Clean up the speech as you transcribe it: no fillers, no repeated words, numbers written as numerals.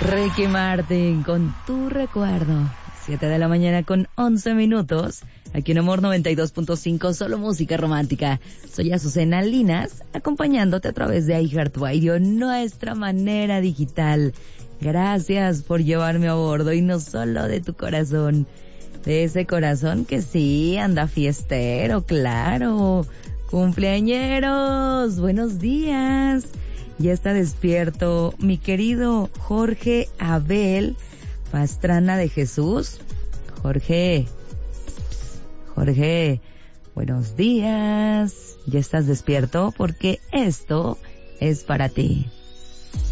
Ricky Martin con Tu Recuerdo. 7 de la mañana con 11 minutos. Aquí en Amor 92.5, solo música romántica. Soy Azucena Linas, acompañándote a través de iHeartRadio, nuestra manera digital. Gracias por llevarme a bordo, y no solo de tu corazón, de ese corazón que sí anda fiestero, claro. Cumpleañeros, buenos días. Ya está despierto mi querido Jorge Abel Pastrana de Jesús. Jorge, buenos días. ¿Ya estás despierto? Porque esto es para ti.